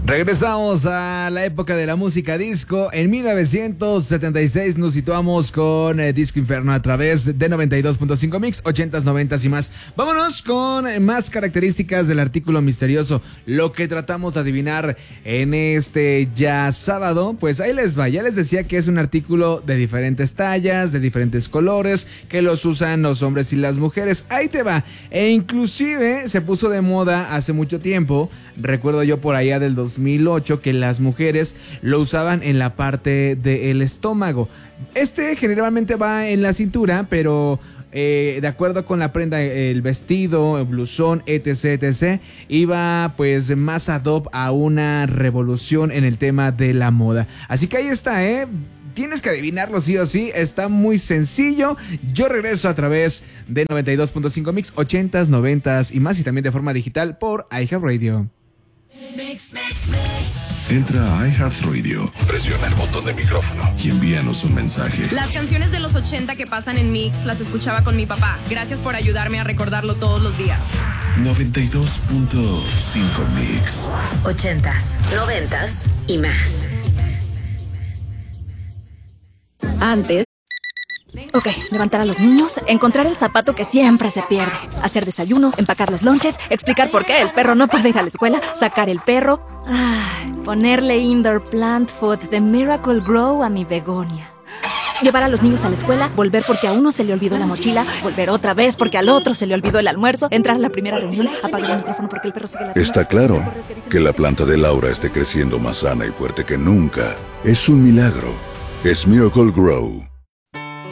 Regresamos a la época de la música disco. En 1976 nos situamos con Disco Inferno a través de 92.5 Mix, 80s, 90s y más. Vámonos con más características del artículo misterioso. Lo que tratamos de adivinar en este ya sábado, pues ahí les va. Ya les decía que es un artículo de diferentes tallas, de diferentes colores, que los usan los hombres y las mujeres. Ahí te va. E inclusive se puso de moda hace mucho tiempo. Recuerdo yo por allá del 2008 que las mujeres lo usaban en la parte del estómago. Generalmente va en la cintura, pero de acuerdo con la prenda, el vestido, el blusón, etc, iba pues más ad hoc a una revolución en el tema de la moda. Así que ahí está, tienes que adivinarlo sí o sí, está muy sencillo. Yo regreso a través de 92.5 Mix, 80s, 90s y más, y también de forma digital por iHeartRadio. Entra a iHeartRadio, presiona el botón de micrófono y envíanos un mensaje. Las canciones de los 80 que pasan en Mix las escuchaba con mi papá. Gracias por ayudarme a recordarlo todos los días. 92.5 Mix. 80s, 90s y más. Antes. Ok, levantar a los niños, encontrar el zapato que siempre se pierde, hacer desayuno, empacar los lonches, explicar por qué el perro no puede ir a la escuela, sacar el perro, ponerle indoor plant food de Miracle Grow a mi begonia. Llevar a los niños a la escuela, volver porque a uno se le olvidó la mochila, volver otra vez porque al otro se le olvidó el almuerzo, entrar a la primera reunión, apagar el micrófono porque el perro sigue ladrando. Está claro que la planta de Laura esté creciendo más sana y fuerte que nunca. Es un milagro. Es Miracle Grow.